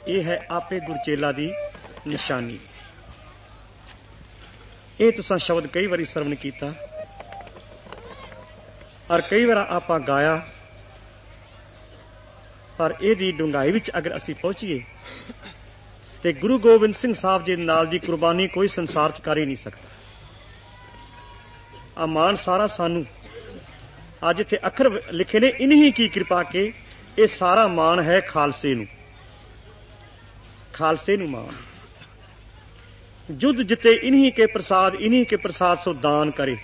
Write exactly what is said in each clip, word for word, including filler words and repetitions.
ये है आपे गुरचेला दी निशानी। ये तुसां शब्द कई बारी सरवण कीता और कई बार आपां गाया, पर इहदी डूंघाई विच अगर असीं पहुंचीए ते गुरु गोबिंद सिंह साहब जी नाल दी कुर्बानी कोई संसार च कर ही नहीं सकता। आ मान सारा सानू अज इत्थे अखर लिखे ने, इन्हीं की कृपा के ये सारा मान है खालसे नू, खालसे नू मान। युद्ध जिते इन्हीं के प्रसाद, इन्हीं के प्रसाद सो दान करे।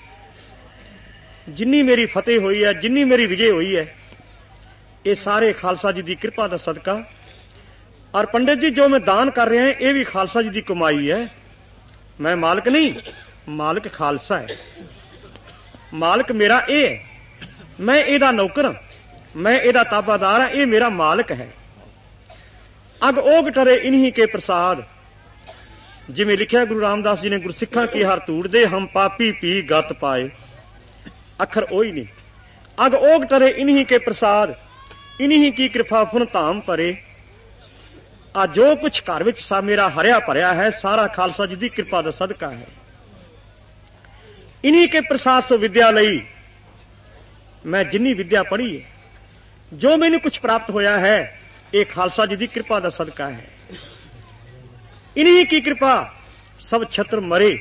जिन्नी मेरी फतेह हुई है, जिन्नी मेरी विजय हुई है, ये सारे खालसा जी की कृपा का सदका। और पंडित जी जो मैं दान कर रहा है ये भी खालसा जी की कमाई है। मैं मालिक नहीं, मालिक खालसा है। मालिक मेरा ये है, मैं एदा नौकर हाँ, मैं एदा ताबादार हाँ, ये मेरा मालिक है। अग ओग टरे इन्हीं के प्रसाद, जिमें लिखा गुरु रामदास जी ने, गुरसिखा की हर तूड़ दे हम पापी पी गत पाए। अखर ओ ही नहीं। अग ओग टरे इन्हीं के प्रसाद, इन्हीं की कृपा फुन धाम परे। आ जो कुछ घर विच सा मेरा हरिया भरिया है, सारा खालसा जी की कृपा का सदका है। इन्हीं के प्रसाद सो विद्या लई मैं जिन्नी विद्या पढ़ी है, जो मैंने कुछ प्राप्त होया है, ये खालसा जी की कृपा का सदका है। इन्हीं की कृपा सब छत्र मरे।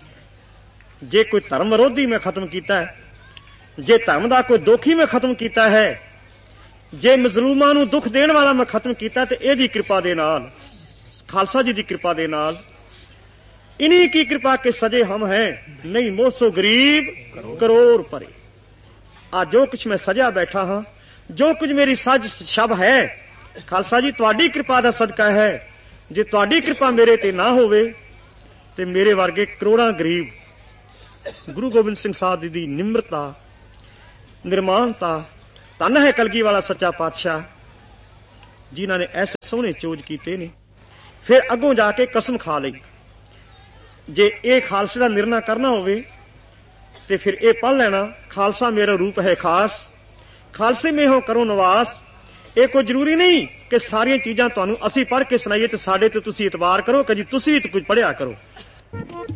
जे कोई धर्म विरोधी में खत्म किया है, जे धर्म का कोई दोखी में खत्म किया है, जे मजलूमां नूं दुख देने वाला मैं खत्म किया, तो एदी कृपा दे नाल, खालसा जी की कृपा दे नाल, इन्हीं की कृपा के सजे हम हैं, नहीं मोसो गरीब करोड़ परे। आज जो कुछ मैं सजा बैठा हाँ, जो कुछ मेरी सज शब है, खालसा जी तुहाडी कृपा का सदका है। जे तुहाडी कृपा मेरे ते ना होवे ते मेरे वर्गे करोड़ां गरीब गुरु गोबिंद सिंह साहब जी दी निम्रता, निर्माणता, धन है कलगी वाला सच्चा पातशाह जिन्हां ने ऐसे सोहने चोज कीते ने। फिर अगों जाके कसम खा लई, जे ये खालसे का निर्णय करना होवे ते फिर ये पढ़ लेना, खालसा मेरा रूप है खास, खालसे में हो करो नवास। ये कोई जरूरी नहीं कि सारिया चीजां तुहानूं असीं पढ़ के सुनाइए ते साडे ते तुसीं इतबार करो, कभी तुसीं भी कुछ पढ़िया करो।